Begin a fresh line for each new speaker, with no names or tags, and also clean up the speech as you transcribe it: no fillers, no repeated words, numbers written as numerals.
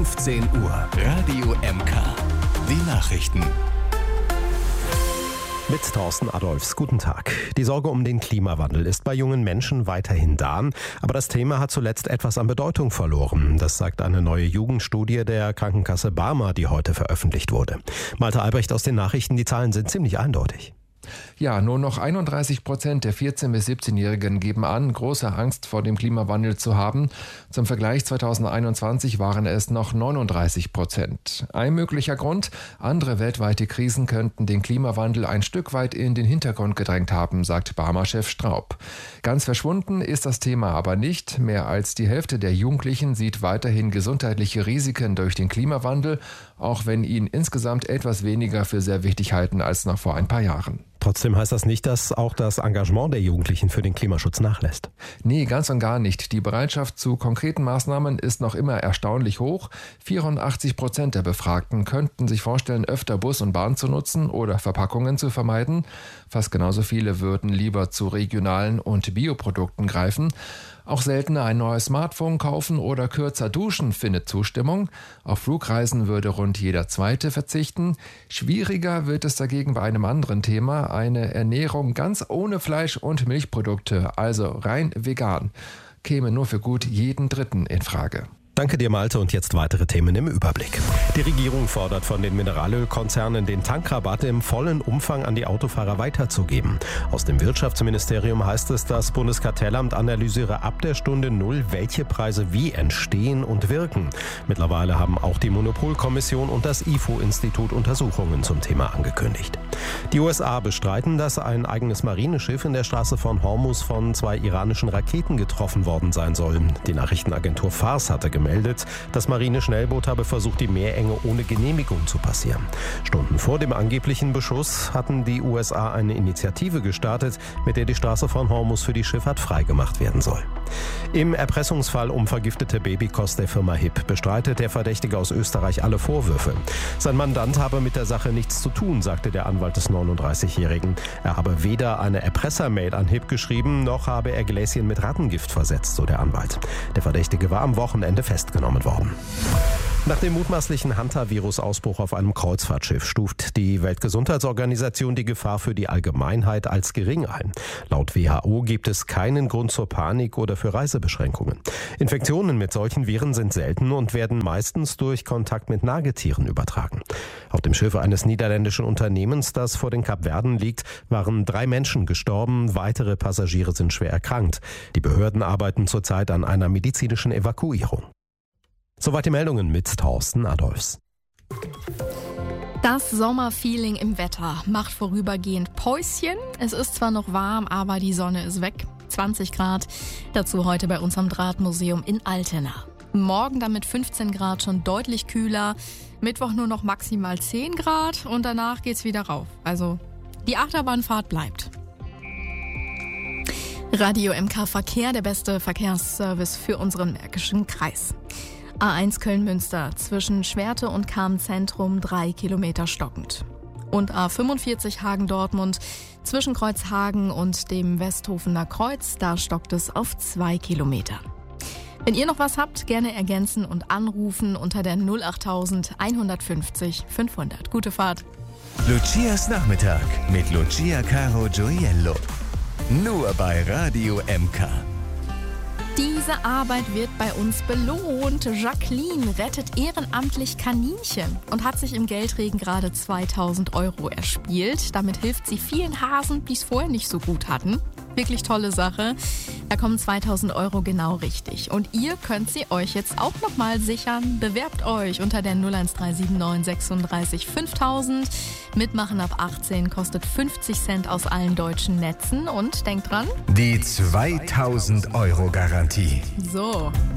15 Uhr. Radio MK. Die Nachrichten.
Mit Thorsten Adolfs. Guten Tag. Die Sorge um den Klimawandel ist bei jungen Menschen weiterhin da, aber das Thema hat zuletzt etwas an Bedeutung verloren. Das sagt eine neue Jugendstudie der Krankenkasse Barmer, die heute veröffentlicht wurde. Malte Albrecht aus den Nachrichten, die Zahlen sind ziemlich eindeutig.
Ja, nur noch 31% der 14- bis 17-Jährigen geben an, große Angst vor dem Klimawandel zu haben. Zum Vergleich 2021 waren es noch 39%. Ein möglicher Grund: andere weltweite Krisen könnten den Klimawandel ein Stück weit in den Hintergrund gedrängt haben, sagt Barmer-Chef Straub. Ganz verschwunden ist das Thema aber nicht. Mehr als die Hälfte der Jugendlichen sieht weiterhin gesundheitliche Risiken durch den Klimawandel, auch wenn ihn insgesamt etwas weniger für sehr wichtig halten als noch vor ein paar Jahren.
Trotzdem heißt das nicht, dass auch das Engagement der Jugendlichen für den Klimaschutz nachlässt.
Nee, ganz und gar nicht. Die Bereitschaft zu konkreten Maßnahmen ist noch immer erstaunlich hoch. 84% der Befragten könnten sich vorstellen, öfter Bus und Bahn zu nutzen oder Verpackungen zu vermeiden. Fast genauso viele würden lieber zu regionalen und Bioprodukten greifen. Auch seltener ein neues Smartphone kaufen oder kürzer duschen findet Zustimmung. Auf Flugreisen würde rund jeder Zweite verzichten. Schwieriger wird es dagegen bei einem anderen Thema: eine Ernährung ganz ohne Fleisch und Milchprodukte, also rein vegan, käme nur für gut jeden Dritten in Frage.
Danke dir, Malte, und jetzt weitere Themen im Überblick. Die Regierung fordert von den Mineralölkonzernen, den Tankrabatt im vollen Umfang an die Autofahrer weiterzugeben. Aus dem Wirtschaftsministerium heißt es, das Bundeskartellamt analysiere ab der Stunde Null, welche Preise wie entstehen und wirken. Mittlerweile haben auch die Monopolkommission und das IFO-Institut Untersuchungen zum Thema angekündigt. Die USA bestreiten, dass ein eigenes Marineschiff in der Straße von Hormuz von 2 iranischen Raketen getroffen worden sein soll. Die Nachrichtenagentur Fars hatte gemeldet, das Marineschnellboot habe versucht, die Meerenge ohne Genehmigung zu passieren. Stunden vor dem angeblichen Beschuss hatten die USA eine Initiative gestartet, mit der die Straße von Hormuz für die Schifffahrt freigemacht werden soll. Im Erpressungsfall um vergiftete Babykost der Firma HIP bestreitet der Verdächtige aus Österreich alle Vorwürfe. Sein Mandant habe mit der Sache nichts zu tun, sagte der Anwalt des 39-Jährigen. Er habe weder eine Erpressermail an HIP geschrieben, noch habe er Gläschen mit Rattengift versetzt, so der Anwalt. Der Verdächtige war am Wochenende festgenommen worden. Nach dem mutmaßlichen Hantavirus-Ausbruch auf einem Kreuzfahrtschiff stuft die Weltgesundheitsorganisation die Gefahr für die Allgemeinheit als gering ein. Laut WHO gibt es keinen Grund zur Panik oder für Reisebeschränkungen. Infektionen mit solchen Viren sind selten und werden meistens durch Kontakt mit Nagetieren übertragen. Auf dem Schiff eines niederländischen Unternehmens, das vor den Kapverden liegt, waren 3 Menschen gestorben, weitere Passagiere sind schwer erkrankt. Die Behörden arbeiten zurzeit an einer medizinischen Evakuierung. Soweit die Meldungen mit Thorsten Adolfs.
Das Sommerfeeling im Wetter macht vorübergehend Päuschen. Es ist zwar noch warm, aber die Sonne ist weg. 20 Grad. Dazu heute bei uns am Drahtmuseum in Altena. Morgen dann mit 15 Grad schon deutlich kühler. Mittwoch nur noch maximal 10 Grad und danach geht's wieder rauf. Also die Achterbahnfahrt bleibt. Radio MK Verkehr, der beste Verkehrsservice für unseren Märkischen Kreis. A1 Köln-Münster zwischen Schwerte und Cham-Zentrum 3 Kilometer stockend. Und A45 Hagen-Dortmund zwischen Kreuzhagen und dem Westhofener Kreuz, da stockt es auf 2 Kilometer. Wenn ihr noch was habt, gerne ergänzen und anrufen unter der 08000 150 500. Gute Fahrt.
Lucias Nachmittag mit Lucia Caro Gioiello. Nur bei Radio MK.
Diese Arbeit wird bei uns belohnt. Jacqueline rettet ehrenamtlich Kaninchen und hat sich im Geldregen gerade 2000 € erspielt. Damit hilft sie vielen Hasen, die es vorher nicht so gut hatten. Wirklich tolle Sache. Da kommen 2000 € genau richtig. Und ihr könnt sie euch jetzt auch nochmal sichern. Bewerbt euch unter der 01379 36 5000. Mitmachen ab 18 kostet 50 Cent aus allen deutschen Netzen. Und denkt dran:
Die 2000 € Garantie.
So.